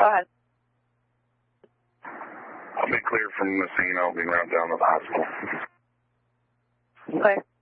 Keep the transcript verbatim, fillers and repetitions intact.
Go ahead. I'll be clear from the scene. I'll be round down to the hospital. Clear.